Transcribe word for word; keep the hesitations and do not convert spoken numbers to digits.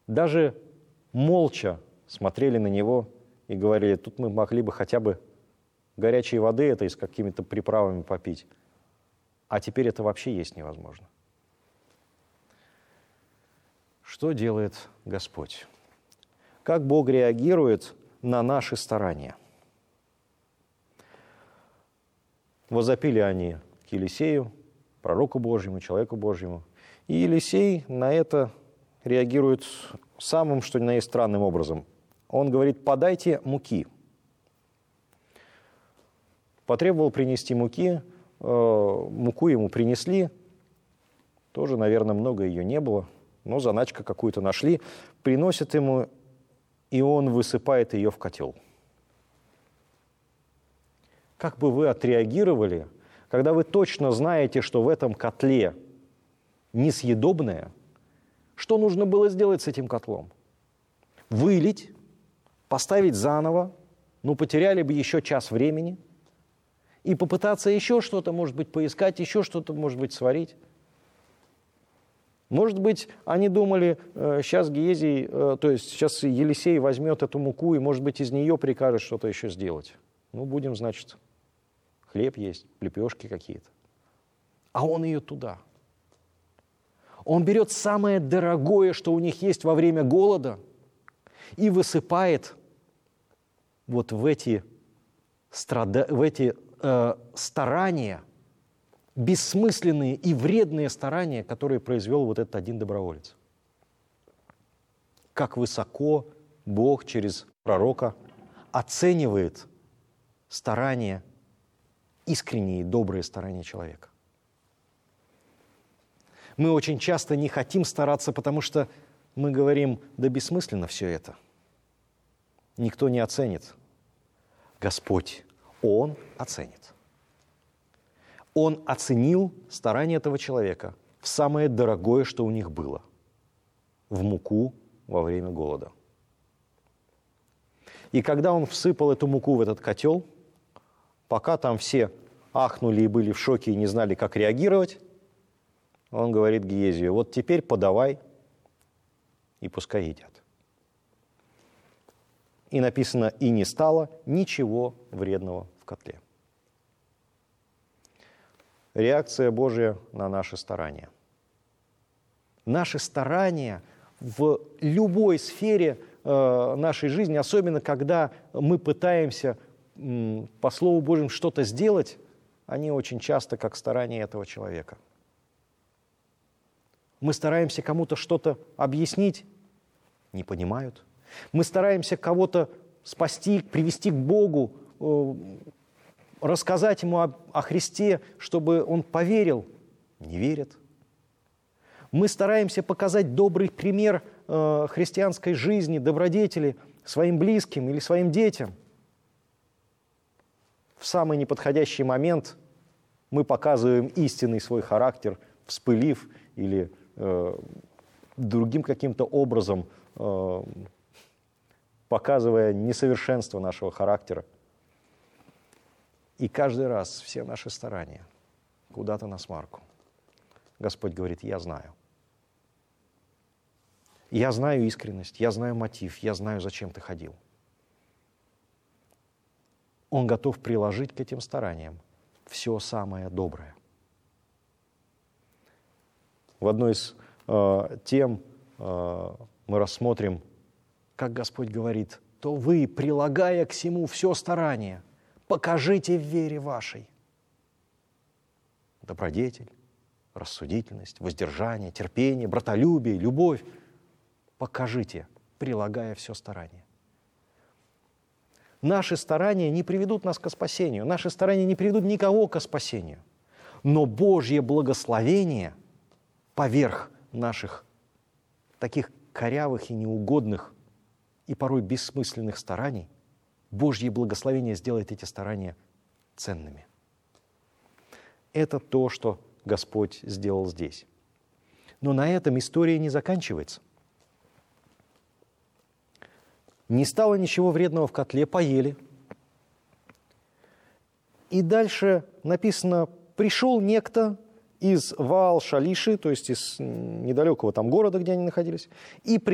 даже молча смотрели на него и говорили: тут мы могли бы хотя бы горячей воды этой с какими-то приправами попить, а теперь это вообще есть невозможно. Что делает Господь? Как Бог реагирует на наши старания? Возопили они к Елисею, пророку Божьему, человеку Божьему, и Елисей на это реагирует самым, что ни на есть, странным образом. Он говорит: подайте муки. Потребовал принести муки, э, муку ему принесли, тоже, наверное, много ее не было, но заначка какую-то нашли, приносят ему, и он высыпает ее в котел. Как бы вы отреагировали, когда вы точно знаете, что в этом котле несъедобное? Что нужно было сделать с этим котлом? Вылить, поставить заново, ну, потеряли бы еще час времени, и попытаться еще что-то, может быть, поискать, еще что-то, может быть, сварить. Может быть, они думали, сейчас Гиезий, то есть сейчас Елисей возьмет эту муку и, может быть, из нее прикажет что-то еще сделать. Ну, будем, значит, хлеб есть, лепешки какие-то. А он ее туда. Он берет самое дорогое, что у них есть во время голода, и высыпает вот в эти, страда... в эти э, старания, бессмысленные и вредные старания, которые произвел вот этот один доброволец. Как высоко Бог через пророка оценивает старания, искренние, добрые старания человека. Мы очень часто не хотим стараться, потому что мы говорим: да бессмысленно все это. Никто не оценит. Господь, Он оценит. Он оценил старание этого человека в самое дорогое, что у них было, в муку во время голода. И когда он всыпал эту муку в этот котел, пока там все ахнули и были в шоке и не знали, как реагировать, он говорит Гиезию: вот теперь подавай, и пускай едят. И написано: и не стало ничего вредного в котле. Реакция Божья на наши старания. Наши старания в любой сфере э, нашей жизни, особенно когда мы пытаемся э, по Слову Божьему что-то сделать, они очень часто как старания этого человека. Мы стараемся кому-то что-то объяснить, не понимают. Мы стараемся кого-то спасти, привести к Богу, э, рассказать ему о, о Христе, чтобы он поверил, не верят. Мы стараемся показать добрый пример э, христианской жизни, добродетели своим близким или своим детям. В самый неподходящий момент мы показываем истинный свой характер, вспылив или э, другим каким-то образом э, показывая несовершенство нашего характера. И каждый раз все наши старания куда-то на смарку. Господь говорит: я знаю. Я знаю искренность, я знаю мотив, я знаю, зачем ты ходил. Он готов приложить к этим стараниям все самое доброе. В одной из э, тем э, мы рассмотрим, как Господь говорит: то вы, прилагая к сему все старание, покажите в вере вашей добродетель, рассудительность, воздержание, терпение, братолюбие, любовь. Покажите, прилагая все старание. Наши старания не приведут нас к спасению, наши старания не приведут никого к спасению. Но Божье благословение поверх наших таких корявых и неугодных и порой бессмысленных стараний, Божье благословение сделает эти старания ценными. Это то, что Господь сделал здесь. Но на этом история не заканчивается. Не стало ничего вредного в котле, поели. И дальше написано: пришел некто из Ваал-Шалиши, то есть из недалекого там города, где они находились, и при